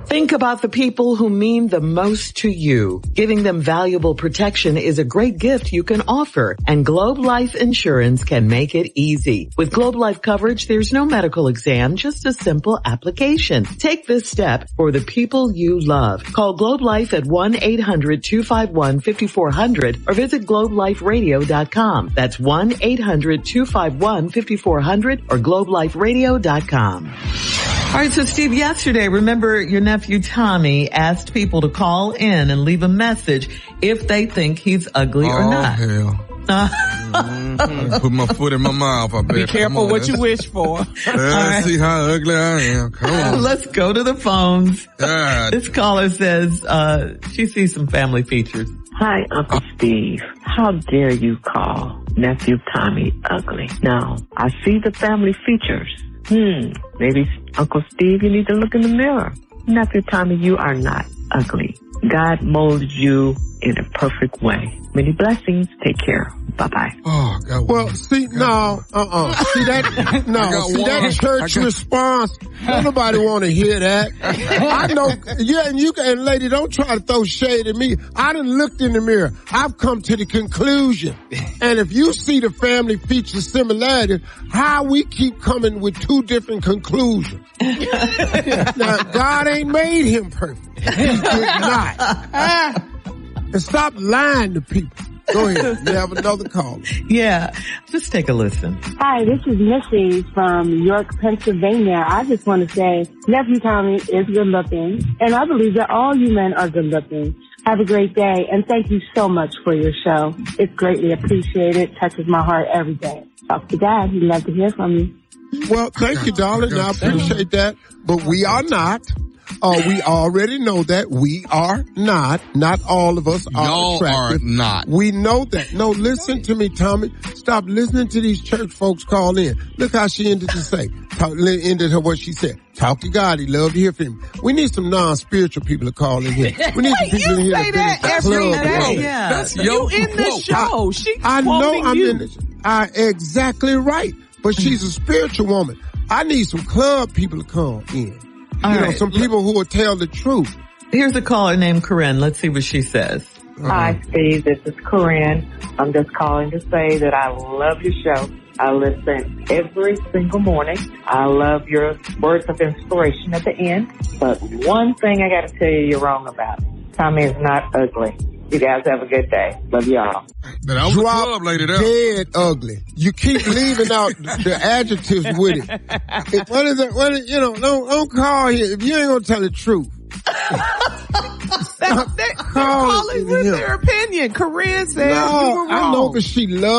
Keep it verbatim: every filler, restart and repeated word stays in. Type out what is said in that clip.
Think about the people who mean the most to you. Giving them valuable protection is a great gift you can offer, and Globe Life Insurance can make it easy. With Globe Life coverage, there's no medical exam, just a simple application. Take this step for the people you love. Call Globe Life at one eight hundred two five one five four zero zero or visit globe life radio dot com. That's one eight hundred two five one five four zero zero or globe life radio dot com. All right, so Steve, yesterday, remember your nephew Tommy asked people to call in and leave a message if they think he's ugly oh, or not. Hell. mm-hmm. Put my foot in my mouth. I bet. Be careful on, what let's, you wish for. Let's right. see how ugly I am. Come on. Let's go to the phones. God. This caller says uh she sees some family features. Hi, Uncle Steve. How dare you call nephew Tommy ugly? Now, I see the family features. Hmm, maybe Uncle Steve, you need to look in the mirror. Nephew Tommy, you are not ugly. God molded you in a perfect way. Many blessings. Take care. Bye-bye. Oh, God. Well, see, no, uh-uh. See that, no, see that church response? Don't nobody want to hear that. I know, yeah, and you can, and lady, don't try to throw shade at me. I done looked in the mirror. I've come to the conclusion. And if you see the family feature similarity, how we keep coming with two different conclusions. Now, God ain't made him perfect. He did not. And stop lying to people. Go ahead. You have another call. Yeah. Just take a listen. Hi, this is Missy from York, Pennsylvania. I just want to say nephew Tommy is good looking, and I believe that all you men are good looking. Have a great day, and thank you so much for your show. It's greatly appreciated. Touches my heart every day. Talk to God. He'd love to hear from you. Well, thank you, darling. I appreciate that. But we are not. Uh, we already know that. We are not. Not all of us are Y'all attractive. are not. We know that. No, listen to me, Tommy. Stop listening to these church folks call in. Look how she ended to say. Talk, ended her what she said. Talk to God. He loved to hear from him. We need some non-spiritual people to call in here. We need some people in here say to that finish every the club. day. Yeah. That's you in the show. She's I know quoting I'm you. in the, I, exactly right. But she's a spiritual woman. I need some club people to come in. All you know, right. some people who will tell the truth. Here's a caller named Corinne. Let's see what she says. Uh-huh. Hi, Steve. This is Corinne. I'm just calling to say that I love your show. I listen every single morning. I love your words of inspiration at the end. But one thing I got to tell you you're wrong about. Tommy is not ugly. You guys have a good day. Love y'all. That was Drop the club lady there. dead ugly. You keep leaving out the adjectives with it. It- What is it? What is, you know, don't, don't call here if you ain't gonna tell the truth. That, that, they're Call calling it with him. their opinion. Corinne said you No, were wrong. I know, but she loves